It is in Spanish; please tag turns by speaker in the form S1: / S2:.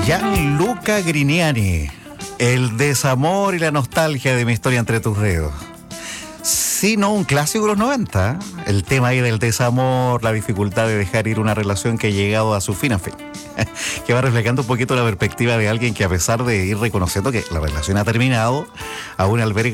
S1: Gianluca Grignani, el desamor y la nostalgia de Mi historia entre tus dedos. Sí, no, un clásico de los 90. El tema ahí del desamor, la dificultad de dejar ir una relación que ha llegado a su fin, que va reflejando un poquito la perspectiva de alguien que, a pesar de ir reconociendo que la relación ha terminado, aún alberga